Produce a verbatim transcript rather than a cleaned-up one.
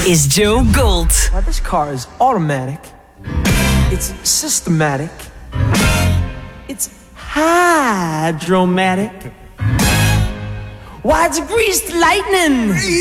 is Joe Gold. Now this car is automatic. It's systematic. It's hydromatic. Why, it's greased lightning.